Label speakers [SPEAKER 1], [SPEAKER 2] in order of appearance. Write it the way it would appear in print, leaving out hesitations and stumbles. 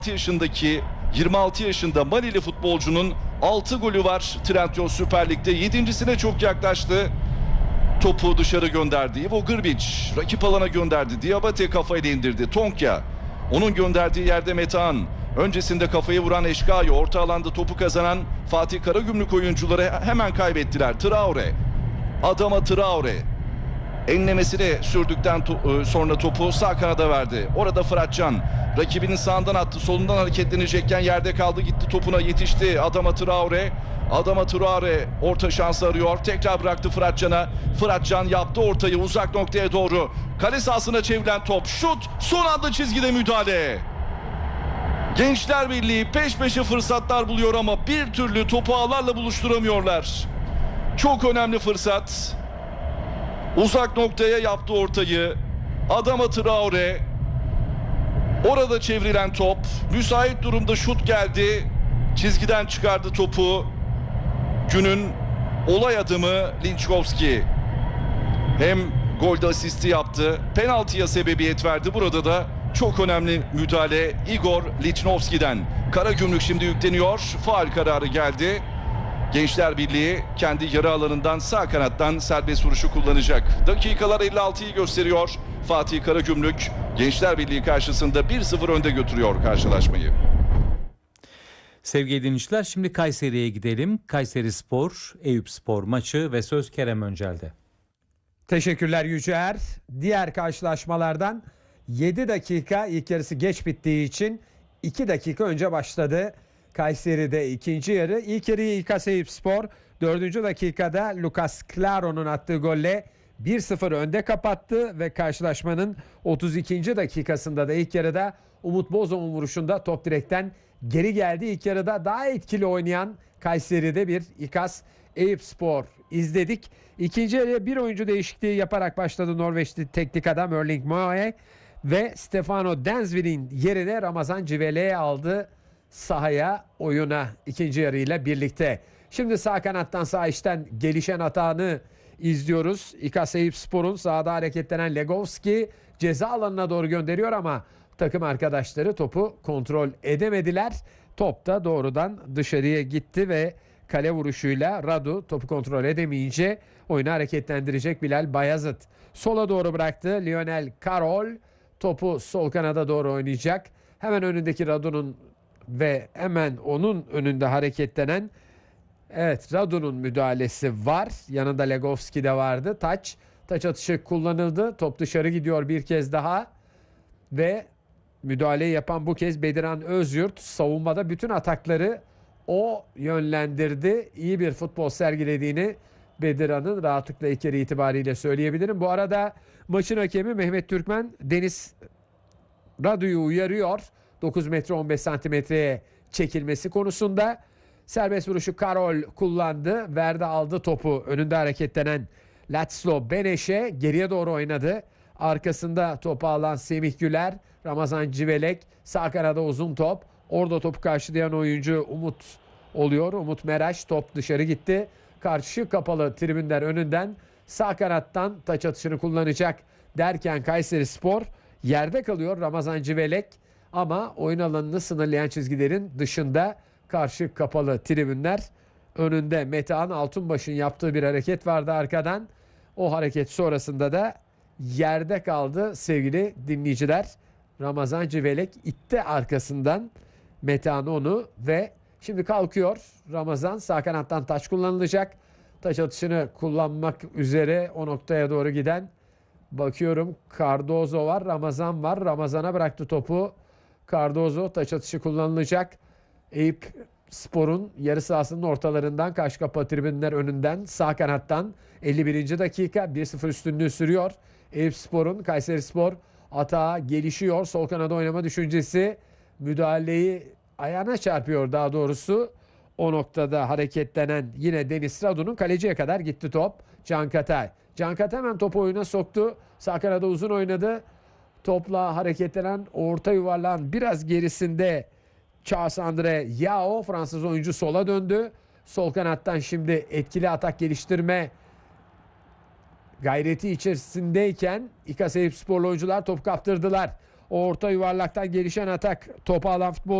[SPEAKER 1] yaşındaki 26 yaşında Malili futbolcunun 6 golü var Trendyol Süper Lig'de. 7.sine çok yaklaştı. Topu dışarı gönderdi. Ivo Grbić rakip alana gönderdi. Diabate kafayla indirdi. Tonkya onun gönderdiği yerde Metehan. Öncesinde kafayı vuran Eşkayo, orta alanda topu kazanan Fatih Karagümrük oyuncuları hemen kaybettiler. Traore, Adama Traore enlemesine sürdükten sonra topu sağ kanada verdi. Orada Fıratcan rakibinin sağından attı, solundan hareketlenecekken yerde kaldı, gitti topuna yetişti Adama Traore. Adama Traore orta şansı arıyor. Tekrar bıraktı Fıratcan'a. Fıratcan yaptı ortayı uzak noktaya doğru. Kale sahasına çevrilen top. Şut. Son anda çizgide müdahale. Gençler Birliği peş peşe fırsatlar buluyor ama bir türlü topu ağlarla buluşturamıyorlar. Çok önemli fırsat. Uzak noktaya yaptı ortayı. Adama Traore. Orada çevrilen top. Müsait durumda şut geldi. Çizgiden çıkardı topu. Günün olay adımı Linçkovski. Hem golde asisti yaptı. Penaltıya sebebiyet verdi. Burada da çok önemli müdahale Igor Lichnowski'den. Karagümrük şimdi yükleniyor. Faul kararı geldi. Gençler Birliği kendi yarı alanından sağ kanattan serbest vuruşu kullanacak. Dakikalar 56'yı gösteriyor. Fatih Karagümrük Gençler Birliği karşısında 1-0 önde götürüyor karşılaşmayı.
[SPEAKER 2] Sevgili dinleyiciler, şimdi Kayseri'ye gidelim. Kayserispor, Eyüpspor maçı ve söz Kerem Öncel'de.
[SPEAKER 3] Teşekkürler Yüceer. Diğer karşılaşmalardan 7 dakika ilk yarısı geç bittiği için 2 dakika önce başladı. Kayseri'de ikinci yarı. İlk yarıyı İKAS Eyüpspor 4. dakikada Lucas Claro'nun attığı golle 1-0 önde kapattı ve karşılaşmanın 32. dakikasında da ilk yarıda Umut Bozok'un vuruşunda top direkten geri geldi. İlk yarıda daha etkili oynayan Kayseri'de bir İKAS Eyüpspor izledik. İkinci yarıya bir oyuncu değişikliği yaparak başladı Norveçli teknik adam Erling Moe ve Stefano Densville'in yerine Ramazan Civele'yi aldı sahaya, oyuna ikinci yarıyla birlikte. Şimdi sağ kanattan sağ içten gelişen atağını izliyoruz. İKAS Eyüpspor'un sahada hareketlenen Legovski ceza alanına doğru gönderiyor ama takım arkadaşları topu kontrol edemediler. Top da doğrudan dışarıya gitti ve kale vuruşuyla Radu topu kontrol edemeyince oyunu hareketlendirecek Bilal Bayazıt. Sola doğru bıraktı Lionel Karol. Topu sol kanada doğru oynayacak. Hemen önündeki Radu'nun ve hemen onun önünde hareketlenen Radu'nun müdahalesi var. Yanında Legovski de vardı. Taç atışı kullanıldı. Top dışarı gidiyor bir kez daha. Ve müdahaleyi yapan bu kez Bediran Özyurt. Savunmada bütün atakları o yönlendirdi. İyi bir futbol sergilediğini Bediran'ın rahatlıkla ilk yarı itibariyle söyleyebilirim. Bu arada maçın hakemi Mehmet Türkmen Deniz Radu'yu uyarıyor. 9 metre 15 santimetreye çekilmesi konusunda. Serbest vuruşu Karol kullandı. Verdi aldı topu. Önünde hareketlenen László Beneş'e geriye doğru oynadı. Arkasında topu alan Semih Güler, Ramazan Civelek, sağ kanada uzun top. Orada topu karşılayan oyuncu Umut oluyor. Umut Meraş, top dışarı gitti. Karşı kapalı tribünler önünden sağ kanattan taç atışını kullanacak derken Kayserispor yerde kalıyor. Ramazan Civelek ama oyun alanını sınırlayan çizgilerin dışında karşı kapalı tribünler önünde. Metehan Altunbaş'ın yaptığı bir hareket vardı arkadan. O hareket sonrasında da yerde kaldı sevgili dinleyiciler. Ramazan Civelek itti arkasından Metehan onu ve şimdi kalkıyor. Ramazan sağ kanattan taç kullanılacak. Taç atışını kullanmak üzere o noktaya doğru giden bakıyorum Cardozo var, Ramazan var. Ramazan'a bıraktı topu. Cardozo taç atışı kullanılacak. Eyüpspor'un yarı sahasının ortalarından karşı kapı tribünler önünden sağ kanattan 51. dakika 1-0 üstünlüğü sürüyor. Eyüpspor'un Kayserispor atağa gelişiyor. Sol kanada oynama düşüncesi müdahaleyi ayağına çarpıyor daha doğrusu. O noktada hareketlenen yine Deniz Radu'nun kaleciye kadar gitti top. Can Katay. Can Katay hemen topu oyuna soktu. Sağ kanada uzun oynadı. Topla hareketlenen orta yuvarlağın biraz gerisinde Charles-André Yao, Fransız oyuncu sola döndü. Sol kanattan şimdi etkili atak geliştirme gayreti içerisindeyken İKAS Eyüpsporlu oyuncular top kaptırdılar. Orta yuvarlaktan gelişen atak. Topu alan futbol